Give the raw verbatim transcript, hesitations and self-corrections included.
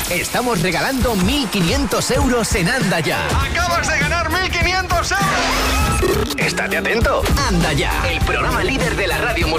estamos regalando mil quinientos euros en Anda Ya. ¡Acabas de ganar mil quinientos euros! Estate atento. Anda Ya, el programa líder de la radio musical